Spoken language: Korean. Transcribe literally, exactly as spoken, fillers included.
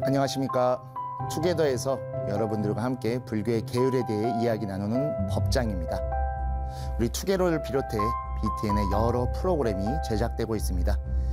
안녕하십니까. 투게더에서 여러분들과 함께 불교의 계율에 대해 이야기 나누는 법장입니다. 우리 투게더를 비롯해 비티엔의 여러 프로그램이 제작되고 있습니다.